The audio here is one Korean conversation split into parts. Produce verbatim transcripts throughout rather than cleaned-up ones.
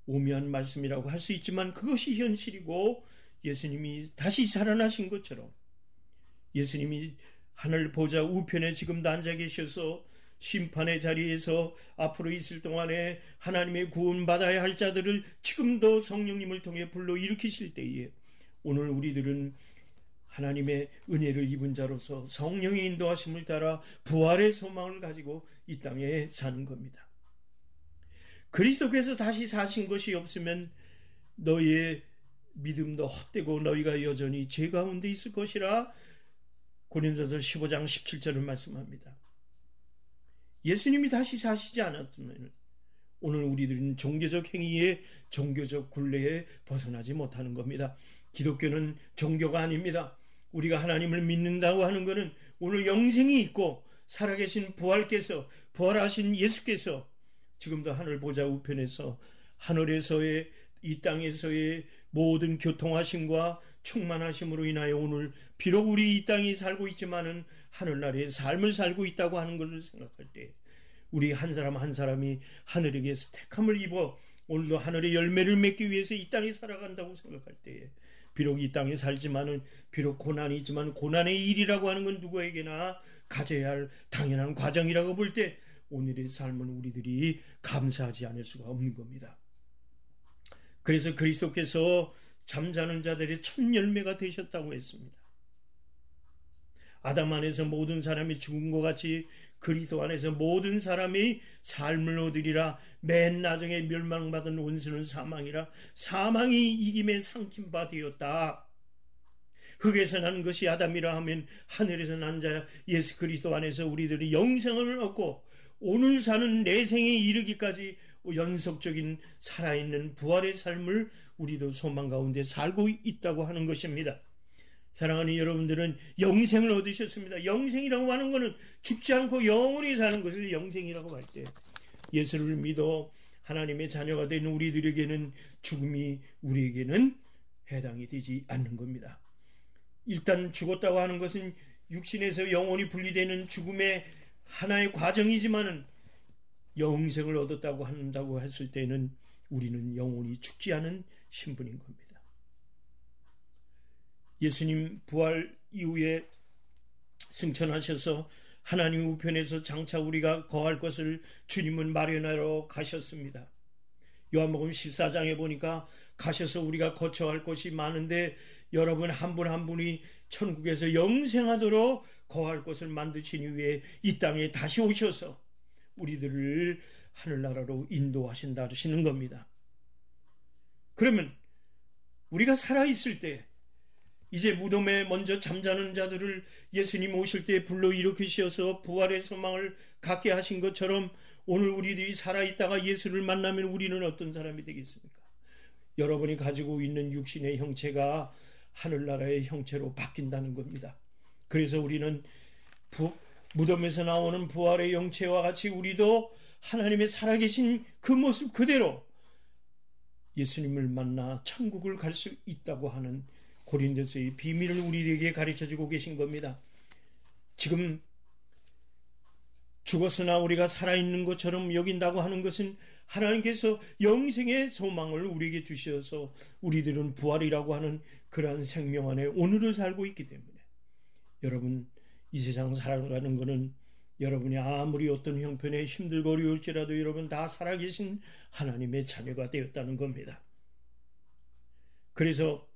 오묘한 말씀이라고 할 수 있지만 그것이 현실이고, 예수님이 다시 살아나신 것처럼 예수님이 하늘 보좌 우편에 지금도 앉아 계셔서 심판의 자리에서 앞으로 있을 동안에 하나님의 구원받아야 할 자들을 지금도 성령님을 통해 불러 일으키실 때에, 오늘 우리들은 하나님의 은혜를 입은 자로서 성령의 인도하심을 따라 부활의 소망을 가지고 이 땅에 사는 겁니다. 그리스도께서 다시 사신 것이 없으면 너희의 믿음도 헛되고 너희가 여전히 죄 가운데 있을 것이라 고린도서 십오 장 십칠 절을 말씀합니다. 예수님이 다시 사시지 않았으면 오늘 우리들은 종교적 행위에, 종교적 굴레에 벗어나지 못하는 겁니다. 기독교는 종교가 아닙니다. 우리가 하나님을 믿는다고 하는 것은 오늘 영생이 있고 살아계신 부활께서, 부활하신 예수께서 지금도 하늘 보좌 우편에서 하늘에서의, 이 땅에서의 모든 교통하심과 충만하심으로 인하여 오늘 비록 우리 이 땅이 살고 있지만은 하늘나라의 삶을 살고 있다고 하는 것을 생각할 때, 우리 한 사람 한 사람이 하늘에게서 택함을 입어 오늘도 하늘의 열매를 맺기 위해서 이 땅에 살아간다고 생각할 때에, 비록 이 땅에 살지만은 비록 고난이 있지만 고난의 일이라고 하는 건 누구에게나 가져야 할 당연한 과정이라고 볼 때 오늘의 삶은 우리들이 감사하지 않을 수가 없는 겁니다. 그래서 그리스도께서 잠자는 자들의 첫 열매가 되셨다고 했습니다. 아담 안에서 모든 사람이 죽은 것 같이 그리스도 안에서 모든 사람이 삶을 얻으리라. 맨 나중에 멸망받은 원수는 사망이라. 사망이 이김에 삼킨 바 되었다. 흙에서 난 것이 아담이라 하면 하늘에서 난 자 예수 그리스도 안에서 우리들이 영생을 얻고 오늘 사는 내생에 이르기까지 연속적인 살아있는 부활의 삶을 우리도 소망 가운데 살고 있다고 하는 것입니다. 사랑하는 여러분들은 영생을 얻으셨습니다. 영생이라고 하는 것은 죽지 않고 영원히 사는 것을 영생이라고 할 때, 예수를 믿어 하나님의 자녀가 된 우리들에게는 죽음이 우리에게는 해당이 되지 않는 겁니다. 일단 죽었다고 하는 것은 육신에서 영원히 분리되는 죽음의 하나의 과정이지만은 영생을 얻었다고 한다고 했을 때는 우리는 영원히 죽지 않은 신분인 겁니다. 예수님 부활 이후에 승천하셔서 하나님 우편에서 장차 우리가 거할 것을 주님은 마련하러 가셨습니다. 요한복음 십사 장에 보니까 가셔서 우리가 거쳐야 할 것이 많은데 여러분 한 분 한 분이 천국에서 영생하도록 거할 것을 만드신 이후에 이 땅에 다시 오셔서 우리들을 하늘나라로 인도하신다 하시는 겁니다. 그러면 우리가 살아있을 때 이제 무덤에 먼저 잠자는 자들을 예수님 오실 때 불러 일으키셔서 부활의 소망을 갖게 하신 것처럼 오늘 우리들이 살아있다가 예수를 만나면 우리는 어떤 사람이 되겠습니까? 여러분이 가지고 있는 육신의 형체가 하늘나라의 형체로 바뀐다는 겁니다. 그래서 우리는 부, 무덤에서 나오는 부활의 형체와 같이 우리도 하나님의 살아계신 그 모습 그대로 예수님을 만나 천국을 갈 수 있다고 하는 고린도서의 비밀을 우리에게 가르쳐주고 계신 겁니다. 지금 죽었으나 우리가 살아있는 것처럼 여긴다고 하는 것은 하나님께서 영생의 소망을 우리에게 주셔서 우리들은 부활이라고 하는 그러한 생명 안에 오늘을 살고 있기 때문에 여러분 이 세상 살아가는 것은 여러분이 아무리 어떤 형편에 힘들고 어려울지라도 여러분 다 살아계신 하나님의 자녀가 되었다는 겁니다. 그래서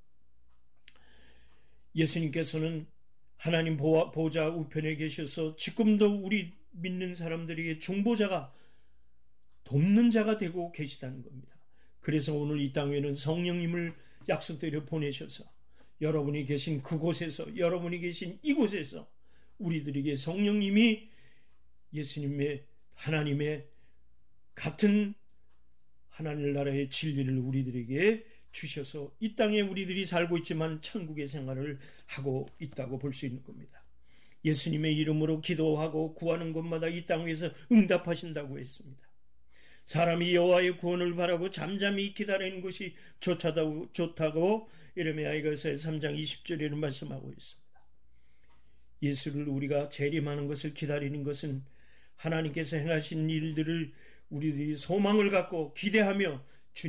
예수님께서는 하나님 보좌 우편에 계셔서 지금도 우리 믿는 사람들에게 중보자가 돕는 자가 되고 계시다는 겁니다. 그래서 오늘 이 땅에는 성령님을 약속대로 보내셔서 여러분이 계신 그곳에서 여러분이 계신 이곳에서 우리들에게 성령님이 예수님의 하나님의 같은 하나님나라의 진리를 우리들에게 주셔서 이 땅에 우리들이 살고 있지만 천국의 생활을 하고 있다고 볼 수 있는 겁니다. 예수님의 이름으로 기도하고 구하는 것마다 이 땅 위에서 응답하신다고 했습니다. 사람이 여호와의 구원을 바라고 잠잠히 기다리는 것이 좋다고, 좋다고 예레미야서 삼 장 이십 절에는 말씀하고 있습니다. 예수를 우리가 재림하는 것을 기다리는 것은 하나님께서 행하신 일들을 우리들이 소망을 갖고 기대하며